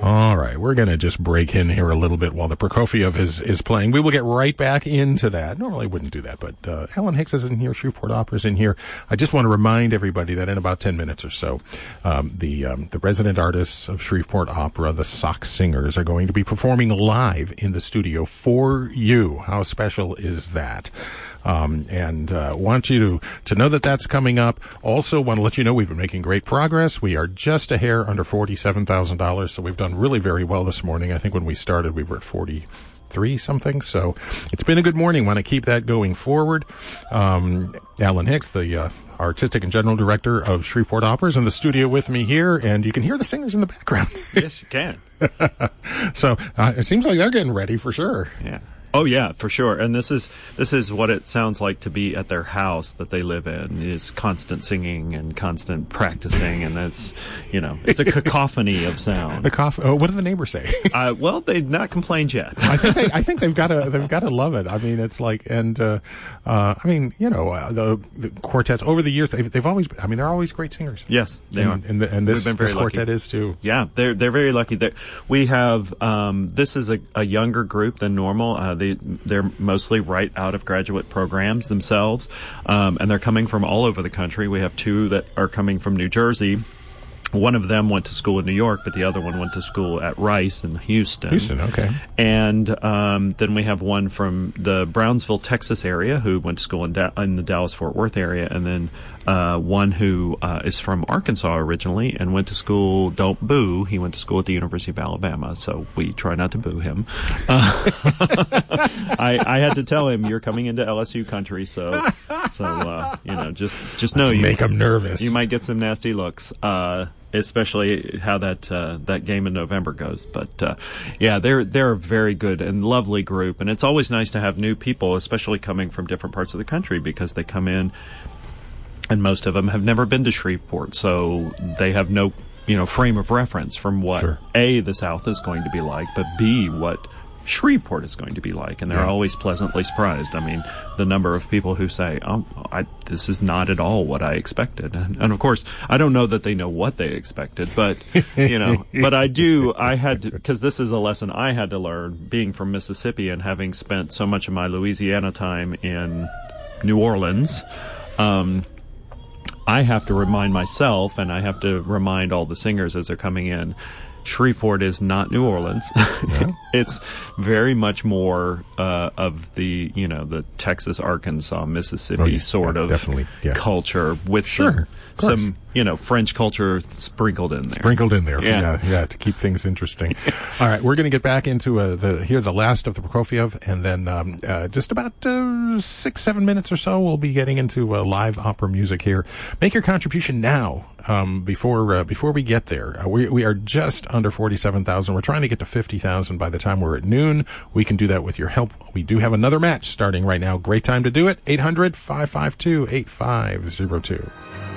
All right, we're going to just break in here a little bit while the Prokofiev is playing. We will get right back into that. Normally I wouldn't do that, but Alan Hicks is in here, Shreveport Opera's in here. I just want to remind everybody that in about 10 minutes or so, the resident artists of Shreveport Opera, the Sock Singers, are going to be performing live in the studio for you. How special is that? And want you to know that that's coming up. Also want to let you know we've been making great progress. We are just a hair under $47,000, so we've done really very well this morning. I think when we started we were at 43 something, so it's been a good morning. Want to keep that going forward. Alan Hicks, the artistic and general director of Shreveport Opera, is in the studio with me here, and you can hear the singers in the background. Yes, you can. So it seems like they're getting ready for sure. Yeah. Oh yeah, for sure. And this is what it sounds like to be at their house that they live in. Is constant singing and constant practicing, and that's, it's a cacophony of sound. What do the neighbors say? Well, they've not complained yet. I think they've got to love it. I mean, it's like, and the quartets over the years they've always, they're always great singers. Yes, they are. And this quartet is too. Yeah, they're very lucky. We have this is a younger group than normal. They're mostly right out of graduate programs themselves, and they're coming from all over the country. We have two that are coming from New Jersey. One of them went to school in New York, but the other one went to school at Rice in Houston. Houston, okay. And then we have one from the Brownsville, Texas area who went to school in the Dallas-Fort Worth area, and then one who is from Arkansas originally and went to school, don't boo, he went to school at the University of Alabama, so we try not to boo him. I had to tell him, you're coming into LSU country, so just know Let's make him nervous. You might get some nasty looks. Especially how that game in November goes. But they're a very good and lovely group, and it's always nice to have new people, especially coming from different parts of the country, because they come in and most of them have never been to Shreveport, so they have no frame of reference from what Sure. A, the South is going to be like, but B, what Shreveport is going to be like, and they're always pleasantly surprised. I mean, the number of people who say, this is not at all what I expected. And of course, I don't know that they know what they expected, but, but I had to, because this is a lesson I had to learn, being from Mississippi and having spent so much of my Louisiana time in New Orleans. I have to remind myself, and I have to remind all the singers as they're coming in, Shreveport is not New Orleans. No. It's very much more of the Texas, Arkansas, Mississippi sort of culture with some French culture sprinkled in there. Yeah, to keep things interesting. All right, we're going to get back into the last of the Prokofiev, and then just about 6-7 minutes or so, we'll be getting into live opera music here. Make your contribution now. Before we get there, we are just under 47,000. We're trying to get to 50,000 by the time we're at noon. We can do that with your help. We do have another match starting right now. Great time to do it. 800-552-8502.